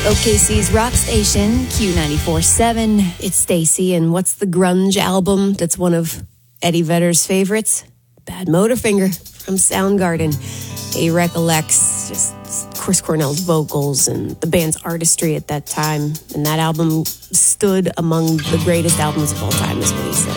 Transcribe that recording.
OKC's rock station, Q94.7. It's Stacy, and what's the grunge album that's one of Eddie Vedder's favorites? Bad Motorfinger from Soundgarden. He recollects just Chris Cornell's vocals and the band's artistry at that time, and that album stood among the greatest albums of all time, is what he said.